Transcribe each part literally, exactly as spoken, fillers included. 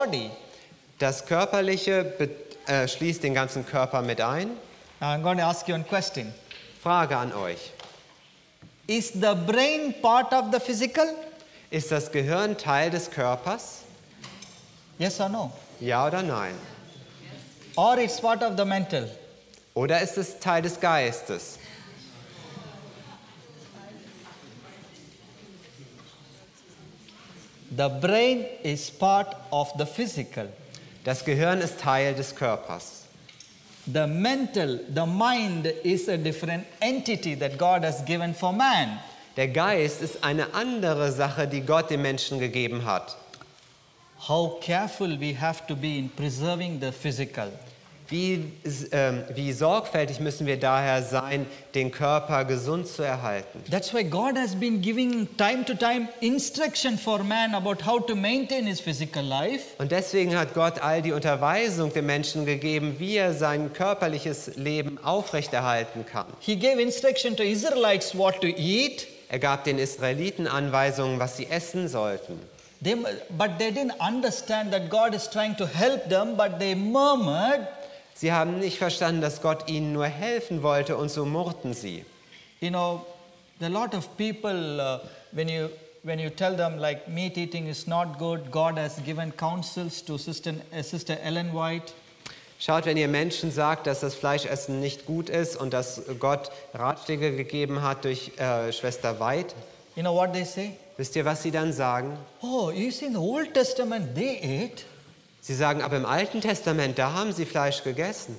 body. Das Körperliche be- äh, schließt den ganzen Körper mit ein. Now I'm going to ask you a question. Frage an euch. Is the brain part of the physical? Ist das Gehirn Teil des Körpers? Yes or no? Ja oder nein? Or it's part of the mental? Oder ist es Teil des Geistes? The brain is part of the physical. Das Gehirn ist Teil des Körpers. The mental, the mind is a different entity that God has given for man. Der Geist ist eine andere Sache, die Gott dem Menschen gegeben hat. How careful we have to be in preserving the physical. Wie, ähm, wie sorgfältig müssen wir daher sein, den Körper gesund zu erhalten. That's why God has been giving time to time instruction for man about how to maintain his physical life. Und deswegen hat Gott all die Unterweisung dem Menschen gegeben, wie er sein körperliches Leben aufrechterhalten kann. He gave instruction to Israelites what to eat. Er gab den Israeliten Anweisungen, was sie essen sollten. They, but they didn't understand that God is trying to help them, but they murmured. Sie haben nicht verstanden, dass Gott ihnen nur helfen wollte, und so murrten sie. You know, there are a lot of people, uh, when you when you tell them like meat eating is not good, God has given counsels to Sister, uh, Sister Ellen White. Schaut, wenn ihr Menschen sagt, dass das Fleischessen nicht gut ist und dass Gott Ratschläge gegeben hat durch äh, Schwester White, You know what they say? wisst ihr, was sie dann sagen? Oh, you see in the Old Testament they ate. Sie sagen, aber im Alten Testament, da haben sie Fleisch gegessen.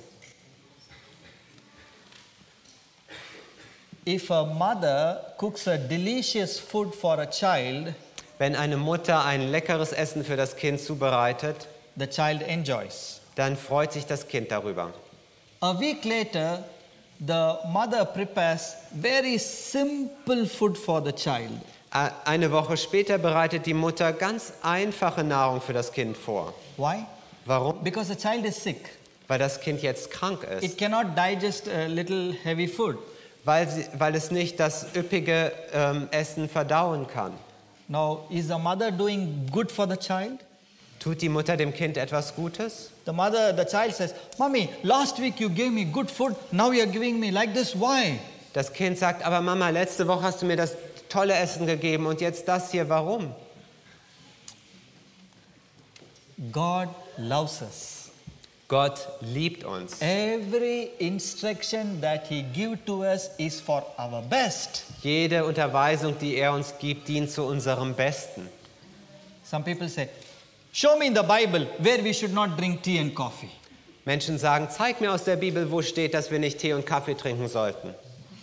If a mother cooks a delicious food for a child, Wenn eine Mutter ein leckeres Essen für das Kind zubereitet, the child enjoys. dann freut sich das Kind darüber. A week later, the mother prepares very simple food for the child. Ä- Eine Woche später bereitet die Mutter ganz einfache Nahrung für das Kind vor. Why? Warum? Because the child is sick. Weil das Kind jetzt krank It ist. cannot digest a little heavy food. Weil, sie, weil es nicht das üppige ähm, Essen verdauen kann. Now, is the mother doing good for the child? Tut die Mutter dem Kind etwas Gutes? The mother, the child says, Mommy, last week you gave me good food, now you're giving me like this. Why? Das Kind sagt, aber Mama, letzte Woche hast du mir das tolle Essen gegeben und jetzt das hier, warum? God loves us. Gott liebt uns. Every instruction that He gives to us is for our best. Jede Unterweisung, die er uns gibt, dient zu unserem Besten. Some people say, show me in the Bible where we should not drink tea and coffee. Menschen sagen, zeig mir aus der Bibel, wo steht, dass wir nicht Tee und Kaffee trinken sollten.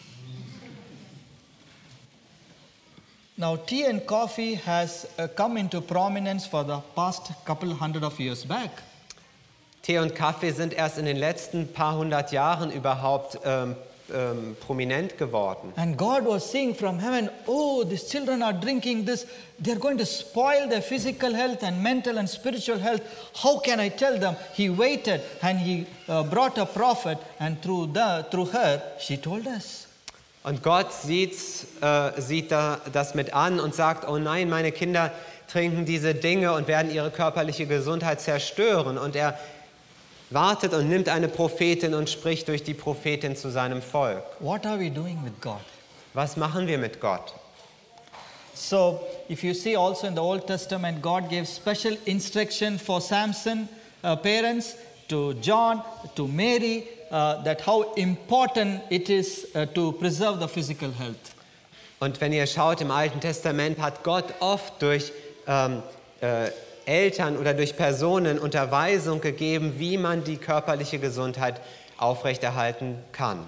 Now, tea and coffee has uh, come into prominence for the past couple hundred of years back. Tee und Kaffee sind erst in den letzten paar hundert Jahren überhaupt ähm, ähm, prominent geworden. And God was saying from heaven, oh, these children are drinking this. They're going to spoil their physical health and mental and spiritual health. How can I tell them? He waited and he uh, brought a prophet, and through, the, through her, she told us. Und Gott sieht, äh, sieht da, das mit an und sagt, oh nein, meine Kinder trinken diese Dinge und werden ihre körperliche Gesundheit zerstören. Und er wartet und nimmt eine Prophetin und spricht durch die Prophetin zu seinem Volk. What are we doing with God? Was machen wir mit Gott? So, if you see also in the Old Testament, God gave special instruction for Samson, uh, parents, to John, to Mary, uh, that how important it is uh, to preserve the physical health. Und wenn ihr schaut, im Alten Testament hat Gott oft durch ähm, äh, Eltern oder durch Personen Unterweisung gegeben, wie man die körperliche Gesundheit aufrechterhalten kann.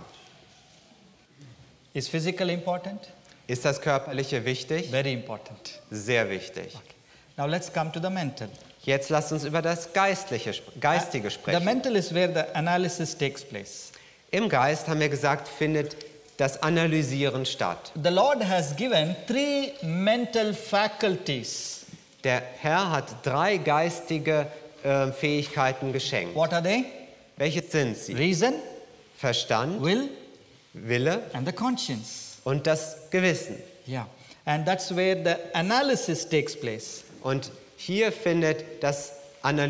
Is physical important? Ist das Körperliche wichtig? Very important. Sehr wichtig. Now let's come to the mental. Jetzt lasst uns über das Geistliche, sp- Geistige The sprechen. mental is where the analysis takes place. Im Geist, haben wir gesagt, findet das Analysieren statt. The Lord has given three mental faculties. Der Herr hat drei geistige äh, Fähigkeiten geschenkt. What are they? Welche sind sie? Reason, Verstand, will, Wille and the conscience. und das Gewissen. Yeah. And that's where the analysis takes place. Und hier findet das Analyse